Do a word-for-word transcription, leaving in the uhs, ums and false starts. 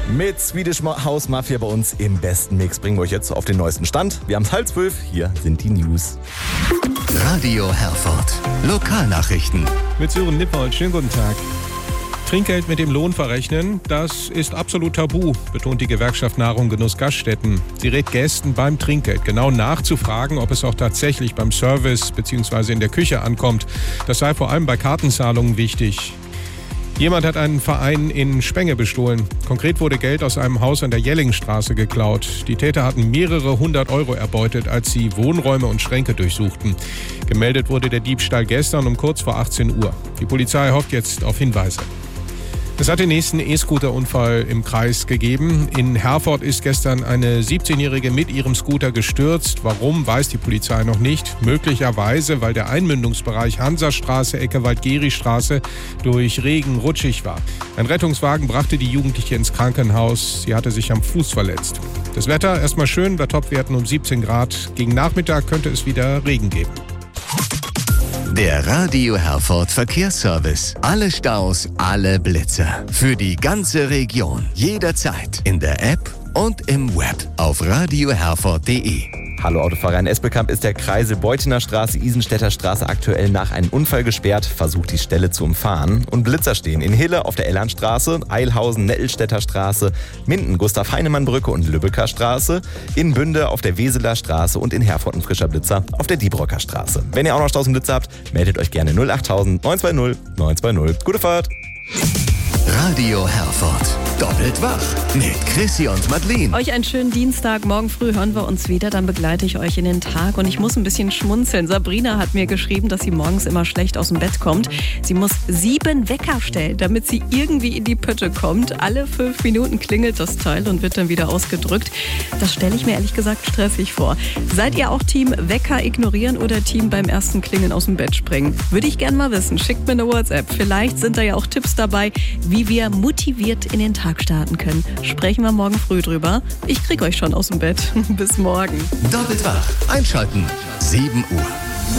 Mit Swedish House Mafia bei uns im besten Mix bringen wir euch jetzt auf den neuesten Stand. Wir haben es halb zwölf, hier sind die News. Radio Herford. Lokalnachrichten. Mit Sören Nippold, schönen guten Tag. Trinkgeld mit dem Lohn verrechnen, das ist absolut tabu, betont die Gewerkschaft Nahrung Genuss Gaststätten. Sie rät Gästen beim Trinkgeld genau nachzufragen, ob es auch tatsächlich beim Service bzw. in der Küche ankommt. Das sei vor allem bei Kartenzahlungen wichtig. Jemand hat einen Verein in Spenge bestohlen. Konkret wurde Geld aus einem Haus an der Jellingstraße geklaut. Die Täter hatten mehrere hundert Euro erbeutet, als sie Wohnräume und Schränke durchsuchten. Gemeldet wurde der Diebstahl gestern um kurz vor achtzehn Uhr. Die Polizei hofft jetzt auf Hinweise. Es hat den nächsten E-Scooter-Unfall im Kreis gegeben. In Herford ist gestern eine siebzehnjährige mit ihrem Scooter gestürzt. Warum, weiß die Polizei noch nicht. Möglicherweise, weil der Einmündungsbereich Hansastraße, Ecke Waldgeri-Straße durch Regen rutschig war. Ein Rettungswagen brachte die Jugendliche ins Krankenhaus. Sie hatte sich am Fuß verletzt. Das Wetter erstmal schön, bei Topwerten um siebzehn Grad. Gegen Nachmittag könnte es wieder Regen geben. Der Radio Herford Verkehrsservice. Alle Staus, alle Blitzer. Für die ganze Region. Jederzeit. In der App und im Web. Auf radio herford punkt de. Hallo Autofahrer, in Espelkamp ist der Kreisel Beutener Straße, Isenstädter Straße aktuell nach einem Unfall gesperrt. Versucht die Stelle zu umfahren. Und Blitzer stehen in Hille auf der Ellandstraße, Eilhausen, Nettelstädter Straße, Minden, Gustav-Heinemann-Brücke und Lübecker Straße, in Bünde auf der Weseler Straße und in Herford ein frischer Blitzer auf der Diebrocker Straße. Wenn ihr auch noch Staus und Blitzer habt, meldet euch gerne null acht tausend neun zwei null neun zwei null. Gute Fahrt! Radio Herford. Doppelt wach mit Chrissy und Madeleine. Euch einen schönen Dienstag. Morgen früh hören wir uns wieder. Dann begleite ich euch in den Tag. Und ich muss ein bisschen schmunzeln. Sabrina hat mir geschrieben, dass sie morgens immer schlecht aus dem Bett kommt. Sie muss sieben Wecker stellen, damit sie irgendwie in die Pötte kommt. Alle fünf Minuten klingelt das Teil und wird dann wieder ausgedrückt. Das stelle ich mir ehrlich gesagt stressig vor. Seid ihr auch Team Wecker ignorieren oder Team beim ersten Klingeln aus dem Bett springen? Würde ich gerne mal wissen. Schickt mir eine WhatsApp. Vielleicht sind da ja auch Tipps dabei, wie wir motiviert in den Tag starten können. Sprechen wir morgen früh drüber. Ich krieg euch schon aus dem Bett. Bis morgen. Doppelt wach. Einschalten. sieben Uhr.